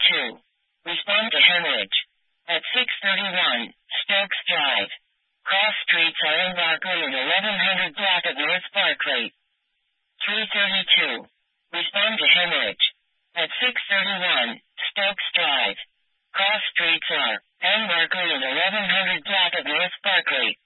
332. Respond to hemorrhage. At 631, Stokes Drive. Cross streets are in Barclay and 1100 block of North Barclay. 332. Respond to hemorrhage. At 631, Stokes Drive. Cross streets are N. Barclay and 1100 block of North Barclay.